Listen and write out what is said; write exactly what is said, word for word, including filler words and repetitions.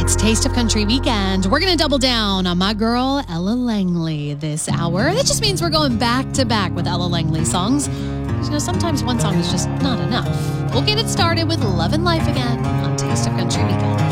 It's Taste of Country Weekend. We're going to double down on my girl, Ella Langley, this hour. That just means we're going back to back with Ella Langley songs. Because, you know, sometimes one song is just not enough. We'll get it started with Love and Life again on Taste of Country Weekend.